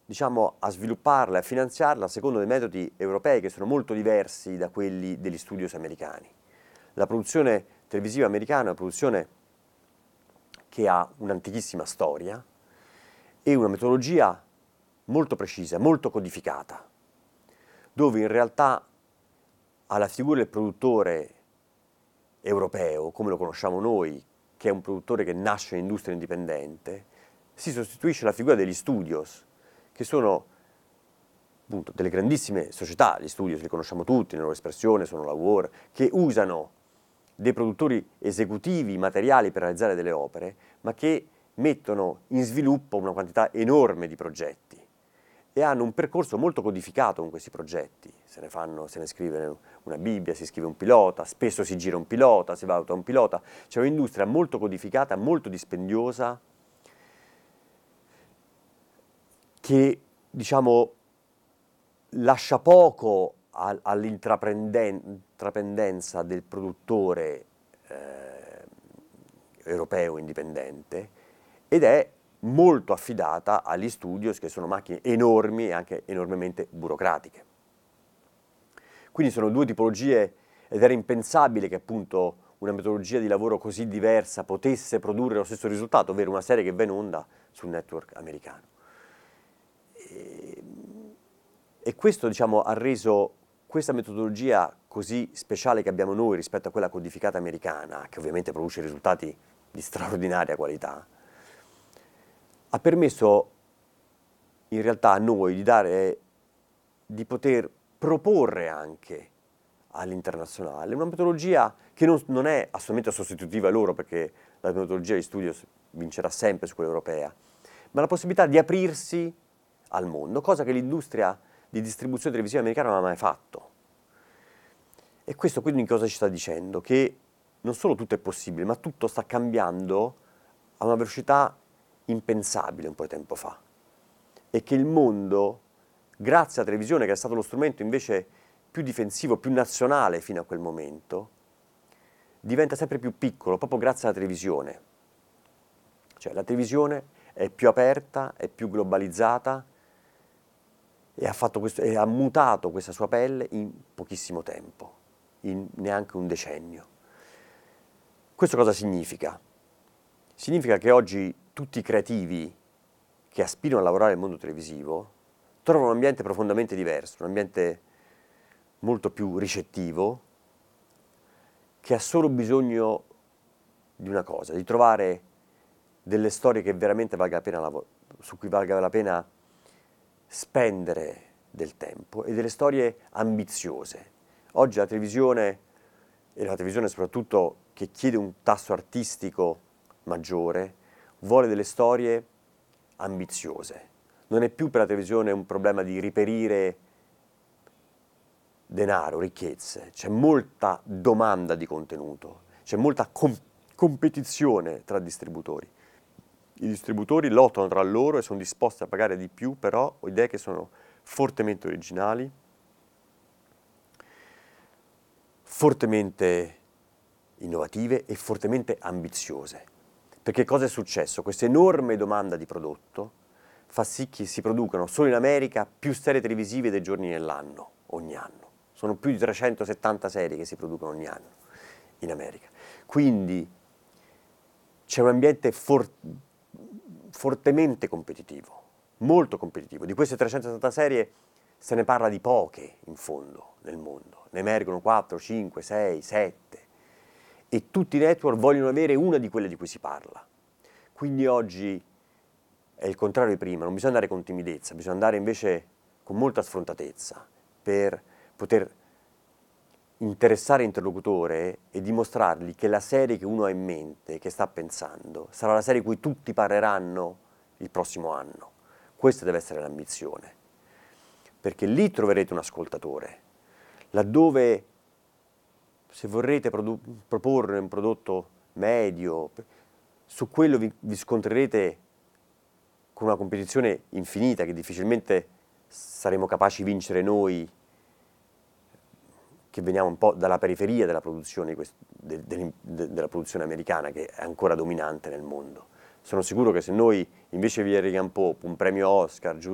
diciamo, a svilupparla e a finanziarla secondo dei metodi europei che sono molto diversi da quelli degli studios americani. La produzione televisiva americana è una produzione che ha un'antichissima storia e una metodologia molto precisa, molto codificata, dove in realtà alla figura del produttore europeo, come lo conosciamo noi, che è un produttore che nasce in industria indipendente, si sostituisce la figura degli studios, che sono appunto delle grandissime società. Gli studios li conosciamo tutti, nella loro espressione sono la Warner, che usano dei produttori esecutivi materiali per realizzare delle opere, ma che mettono in sviluppo una quantità enorme di progetti e hanno un percorso molto codificato con questi progetti. Se ne scrive una Bibbia, si scrive un pilota, spesso si gira un pilota, si valuta un pilota. C'è un'industria molto codificata, molto dispendiosa, che, diciamo, lascia poco all'intraprendenza del produttore europeo indipendente ed è molto affidata agli studios, che sono macchine enormi e anche enormemente burocratiche. Quindi sono due tipologie ed era impensabile che appunto una metodologia di lavoro così diversa potesse produrre lo stesso risultato, ovvero una serie che va in onda sul network americano. E questo, diciamo, ha reso questa metodologia così speciale che abbiamo noi rispetto a quella codificata americana, che ovviamente produce risultati di straordinaria qualità, ha permesso in realtà a noi di poter proporre anche all'internazionale una metodologia che non è assolutamente sostitutiva a loro, perché la metodologia di studios vincerà sempre su quella europea, ma la possibilità di aprirsi al mondo, cosa che l'industria di distribuzione televisiva americana non ha mai fatto. E questo quindi cosa ci sta dicendo? Che non solo tutto è possibile, ma tutto sta cambiando a una velocità impensabile un po' di tempo fa. E che il mondo, grazie alla televisione, che è stato lo strumento invece più difensivo, più nazionale fino a quel momento, diventa sempre più piccolo, proprio grazie alla televisione. Cioè la televisione è più aperta, è più globalizzata e ha mutato questa sua pelle in pochissimo tempo, in neanche un decennio. Questo cosa significa? Significa che oggi tutti i creativi che aspirano a lavorare nel mondo televisivo trovano un ambiente profondamente diverso, un ambiente molto più ricettivo, che ha solo bisogno di una cosa, di trovare delle storie che veramente valga la pena su cui valga la pena spendere del tempo e delle storie ambiziose. Oggi la televisione, e la televisione soprattutto che chiede un tasso artistico maggiore, vuole delle storie ambiziose. Non è più per la televisione un problema di reperire denaro, ricchezze, c'è molta domanda di contenuto, c'è molta competizione tra distributori. I distributori lottano tra loro e sono disposti a pagare di più, però ho idee che sono fortemente originali, fortemente innovative e fortemente ambiziose. Perché cosa è successo? Questa enorme domanda di prodotto fa sì che si producano solo in America più serie televisive dei giorni nell'anno, ogni anno. Sono più di 370 serie che si producono ogni anno in America. Quindi c'è un ambiente fortemente competitivo, molto competitivo. Di queste 370 serie se ne parla di poche in fondo nel mondo. Ne emergono 4, 5, 6, 7 e tutti i network vogliono avere una di quelle di cui si parla. Quindi oggi è il contrario di prima, non bisogna andare con timidezza, bisogna andare invece con molta sfrontatezza per poter interessare l'interlocutore e dimostrargli che la serie che uno ha in mente, che sta pensando, sarà la serie di cui tutti parleranno il prossimo anno. Questa deve essere l'ambizione, perché lì troverete un ascoltatore, laddove se vorrete proporre un prodotto medio, su quello vi scontrerete con una competizione infinita che difficilmente saremo capaci di vincere noi, che veniamo un po' dalla periferia della produzione, della produzione americana, che è ancora dominante nel mondo. Sono sicuro che se noi invece vi Harry Campeau, un premio Oscar,